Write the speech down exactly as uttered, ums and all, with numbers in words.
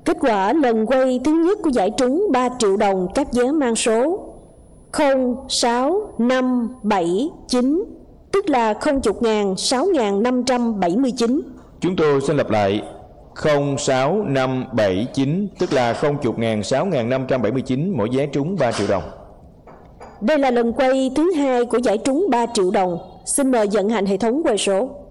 Kết quả lần quay thứ nhất của giải trúng ba triệu đồng các vé mang số không, sáu, năm, bảy, chín, tức là không chục ngàn, sáu ngàn năm trăm bảy mươi chín. Chúng tôi xin lặp lại: không, sáu, năm, bảy, chín, tức là không chục ngàn, sáu ngàn năm trăm bảy mươi chín, mỗi vé trúng ba triệu đồng. Đây là lần quay thứ hai của giải trúng ba triệu đồng. Xin mời vận hành hệ thống quay số.